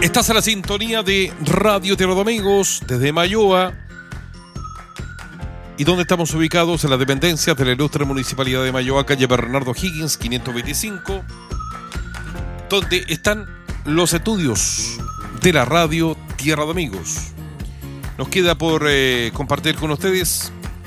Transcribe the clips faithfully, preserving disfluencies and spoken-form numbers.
Estás a la sintonía de Radio Tierra de Amigos desde Mayoa. ¿Y dónde estamos ubicados? En las dependencias de la ilustre Municipalidad de Mayoa, calle Bernardo Higgins, quinientos veinticinco, donde están los estudios de la Radio Tierra de Amigos. Nos queda por eh, compartir con ustedes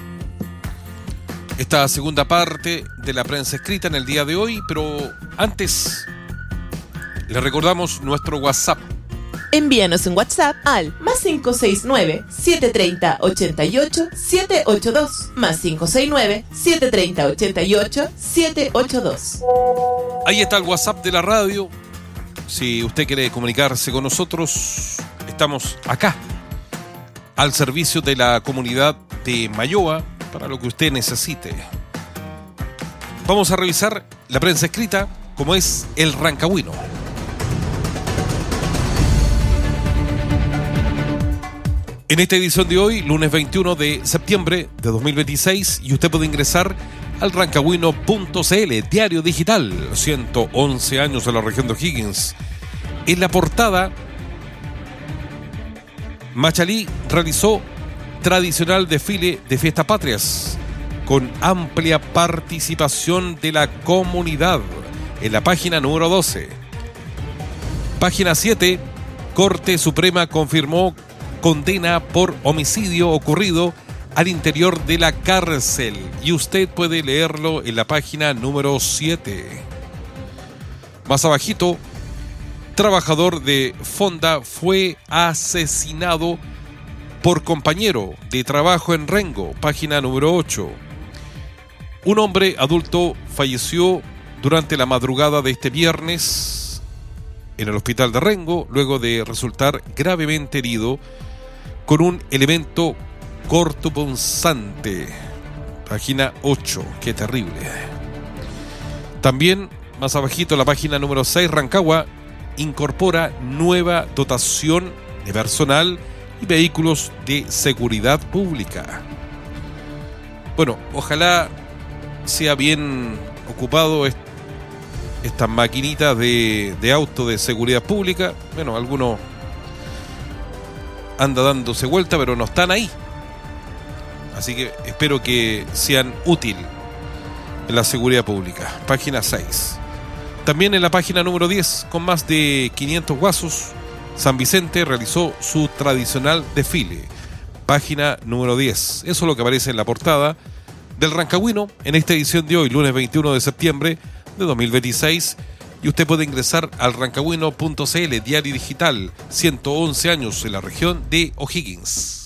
esta segunda parte de la prensa escrita en el día de hoy, pero antes les recordamos nuestro WhatsApp. Envíanos un WhatsApp al más cinco seis nueve, siete tres cero, ocho ocho, siete ocho dos, más cinco seis nueve, siete tres cero, ocho ocho, siete ocho dos. Ahí está el WhatsApp de la radio. Si usted quiere comunicarse con nosotros, estamos acá, al servicio de la comunidad de Mayoa, para lo que usted necesite. Vamos a revisar la prensa escrita, como es el Rancagüino. En esta edición de hoy, lunes veintiuno de septiembre de dos mil veintiséis, y usted puede ingresar al rancagüino punto c l, diario digital, ciento once años en la región de O'Higgins. En la portada, Machalí realizó tradicional desfile de Fiestas Patrias con amplia participación de la comunidad. En la página número doce. Página siete, Corte Suprema confirmó condena por homicidio ocurrido al interior de la cárcel, y usted puede leerlo en la página número siete. Más abajito, trabajador de Fonda fue asesinado por compañero de trabajo en Rengo, página número ocho. Un hombre adulto falleció durante la madrugada de este viernes en el hospital de Rengo, luego de resultar gravemente herido con un elemento cortopunzante. Página ocho, qué terrible. También, más abajito, la página número seis, Rancagua incorpora nueva dotación de personal y vehículos de seguridad pública. Bueno, ojalá sea bien ocupado est- estas maquinitas de, de auto de seguridad pública. Bueno, algunos anda dándose vuelta, pero no están ahí. Así que espero que sean útiles en la seguridad pública. Página seis. También en la página número diez, con más de quinientos guasos, San Vicente realizó su tradicional desfile. Página número diez. Eso es lo que aparece en la portada del Rancagüino en esta edición de hoy, lunes veintiuno de septiembre de dos mil veintiséis. Y usted puede ingresar al rancagüino punto c l, diario digital, ciento once años en la región de O'Higgins.